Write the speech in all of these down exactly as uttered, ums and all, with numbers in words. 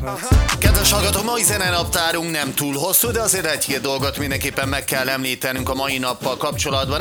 hallgathatsz. Kedves hallgatók, mai zenenaptárunk nem túl hosszú, de azért egy-két dolgot mindenképpen meg kell említenünk a mai nappal kapcsolatban.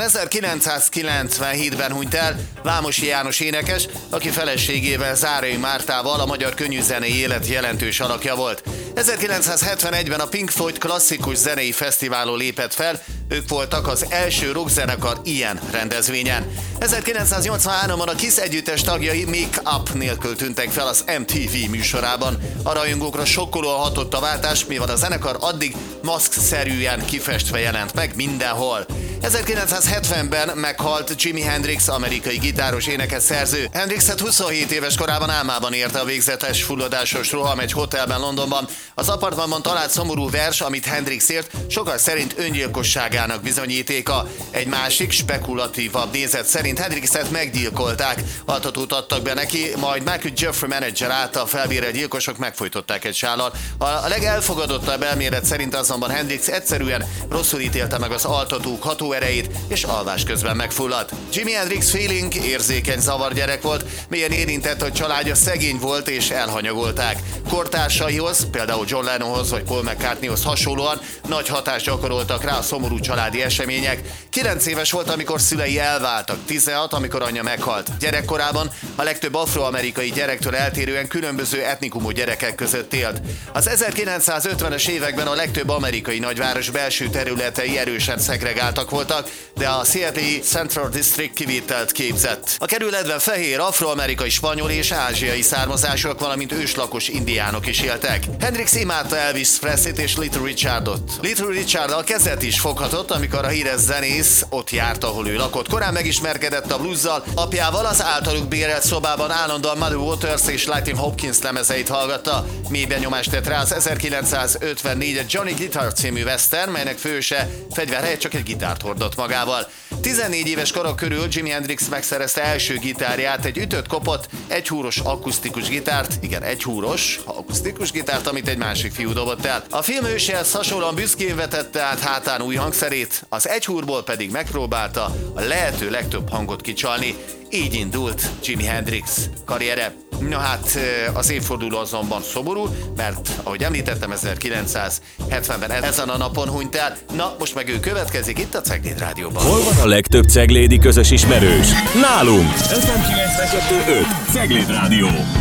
ezerkilencszázkilencvenhétben hunyt el Vámosi János énekes, aki feleségével, Zárai Mártával a magyar könnyűzenei élet jelentős alakja volt. ezerkilencszázhetvenegyben a Pink Floyd klasszikus zenei fesztiválon lépett fel, ők voltak az első rockzenekar ilyen rendezvényen. ezerkilencszáznyolcvanháromban a Kiss együttes tagjai make-up nélkül tűntek fel az em té vé műsorában. A rajongókra sokkolóan hatott a váltás, mivel a zenekar addig maszkszerűen kifestve jelent meg mindenhol. ezerkilencszázhetvenben meghalt Jimi Hendrix, amerikai gitáros, énekes, szerző. Hendrixet huszonhét éves korában álmában érte a végzetes fulladásos roham egy hotelben Londonban. Az apartmanban talált szomorú vers, amit Hendrix írt, sokak szerint öngyilkosságának bizonyítéka. Egy másik, spekulatívabb nézet szerint Hendrixet meggyilkolták. Altatót adtak be neki, majd Michael Jeffrey menedzser által felbérelt gyilkosok megfojtották egy sállal. A legelfogadottabb elmélet szerint azonban Hendrix egyszerűen rosszul ítélte meg az altatók hatóerejét, és alvás közben megfulladt. Jimi Hendrix félénk, érzékeny zavargyerek volt, mélyen érintett, hogy családja szegény volt és elhanyagolták. Kortársaihoz, például John Lennonhoz vagy Paul McCartneyhoz hasonlóan nagy hatást gyakoroltak rá a szomorú családi események. kilenc éves volt, amikor szülei elváltak, tizenhat, amikor anyja meghalt. Gyerekkorában a legtöbb afroamerikai gyerektől eltérően különböző etnikumú gyerekek között élt. Az ezerkilencszázötvenes években a legtöbb amerikai nagyváros belső területei erősen szegregáltak voltak, de a Seattle Central District kivételt képzett. A kerületben fehér, afroamerikai, spanyol és ázsiai származásúak, valamint őslakos indiánok is éltek. Hendrix imádta Elvis Presleyt és Little Richardot. Little Richarddal kezet is foghatott, amikor a híres zenész ott járt, ahol ő lakott. Korán megismerkedett a bluesszal, apjával az általuk bérelt szobában állandóan Muddy Waters és Lightning Hopkins lemezeit hallgatta. Mély benyomást tett rá az ezerkilencszázötvennégyes Johnny Guitar című western, melynek főse fegyver helyett csak egy gitárt hordott magával. tizennégy éves kora körül Jimi Hendrix megszerezte első gitárját, egy ütött kopott, egyhúros akusztikus gitárt, igen, egyhúros akusztikus gitárt, amit egy másik fiú dobott el. A film hőséhez hasonlóan büszkén vetette át hátán új hangszerét, az egyhúrból pedig megpróbálta a lehető legtöbb hangot kicsalni. Így indult Jimi Hendrix karriere. Na hát az évforduló azonban szomorú, mert ahogy említettem, ezerkilencszázhetvenben ezen a napon hunyt el. Na, most meg ő következik itt a Cegléd Rádióban. Hol van a legtöbb ceglédi közös ismerős? Nálunk! ef em kilencvenkettő öt Cegléd Rádió.